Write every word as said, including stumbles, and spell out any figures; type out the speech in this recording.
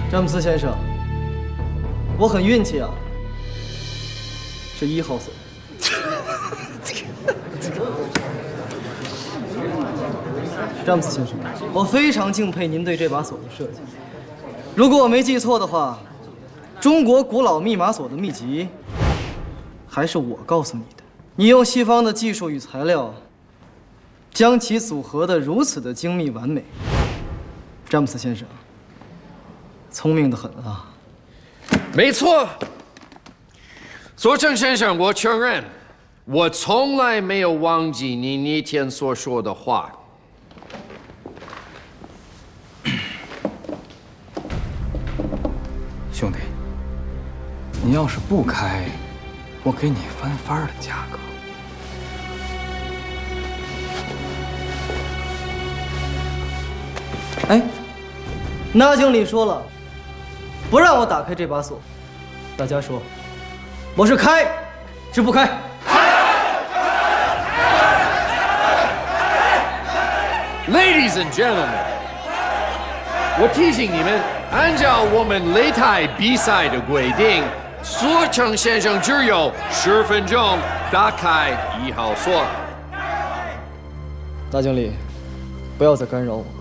詹姆斯先生，我很运气啊，是一号锁。詹姆斯先生，我非常敬佩您对这把锁的设计。如果我没记错的话，中国古老密码锁的秘籍还是我告诉你的。你用西方的技术与材料，将其组合得如此的精密完美。詹姆斯先生，聪明得很啊！ 没错，佐成先生，我承认，我从来没有忘记你那天所说的话。 兄弟，你要是不开，我给你翻番的价格。 哎，那经理说了，不让我打开这把锁。大家说，我是开，是不开？开 ！Ladies and gentlemen， 我提醒你们，按照我们擂台比赛的规定，佐成先生只有十分钟打开一号锁。 大经理，不要再干扰我。